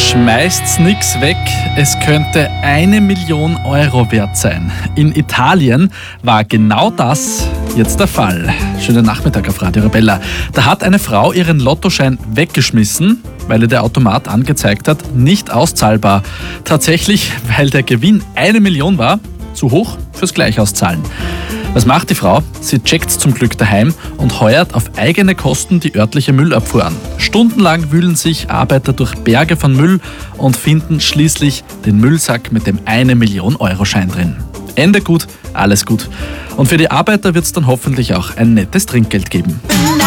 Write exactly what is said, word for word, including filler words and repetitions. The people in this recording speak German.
Schmeißt's nix weg, es könnte eine Million Euro wert sein. In Italien war genau das jetzt der Fall. Schönen Nachmittag auf Radio Arabella. Da hat eine Frau ihren Lottoschein weggeschmissen, weil ihr der Automat angezeigt hat, nicht auszahlbar. Tatsächlich, weil der Gewinn eine Million war, zu hoch fürs Gleichauszahlen. Was macht die Frau? Sie checkt's zum Glück daheim und heuert auf eigene Kosten die örtliche Müllabfuhr an. Stundenlang wühlen sich Arbeiter durch Berge von Müll und finden schließlich den Müllsack mit dem eine Million Euro Schein drin. Ende gut, alles gut. Und für die Arbeiter wird's dann hoffentlich auch ein nettes Trinkgeld geben.